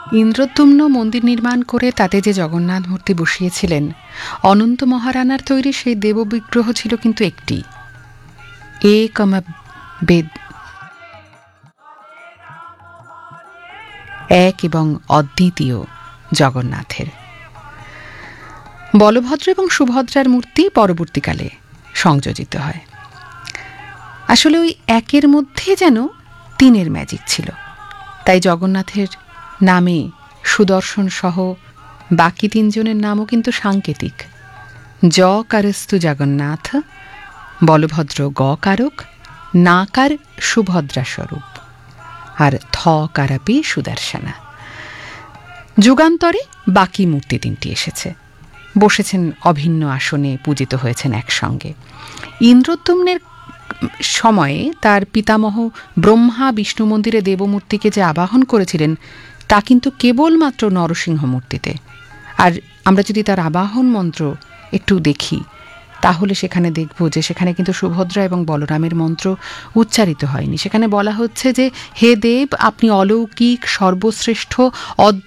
ইন্দ্রদ্যুম্ন মন্দির নির্মাণ করে তাতে যে জগন্নাথ মূর্তি বসিয়েছিলেন, অনন্ত মহারানার তৈরি সেই দেববিগ্রহ ছিল কিন্তু একটি, বেদ, এক এবং অদ্বিতীয় জগন্নাথের। বলভদ্র এবং সুভদ্রার মূর্তি পরবর্তীকালে সংযোজিত হয়। আসলে ওই একের মধ্যে যেন তিনের ম্যাজিক ছিল, তাই জগন্নাথের নামে সুদর্শন সহ বাকি তিনজনের নামও কিন্তু সাংকেতিক। জ কারস্তু জগন্নাথ, বলভদ্র গ কারক, নাকার সুভদ্রা স্বরূপ, আর থ কারাপি সুদর্শনা। যুগান্তরে বাকি মূর্তি তিনটি এসেছে, বসেছেন অভিন্ন আসনে, পূজিত হয়েছেন একসঙ্গে। ইন্দ্রদ্যুম্নের সময়ে তার পিতামহ ব্রহ্মা বিষ্ণু মন্দিরে দেবমূর্তিকে যে আবাহন করেছিলেন তা কিন্তু কেবলমাত্র নরসিংহ মূর্তিতে। আর আমরা যদি তার আবাহন মন্ত্র একটু দেখি তাহলে সেখানে দেখব যে সেখানে কিন্তু সুভদ্রা এবং বলরামের মন্ত্র উচ্চারিত হয়নি। সেখানে বলা হচ্ছে যে হে দেব, আপনি অলৌকিক, সর্বশ্রেষ্ঠ,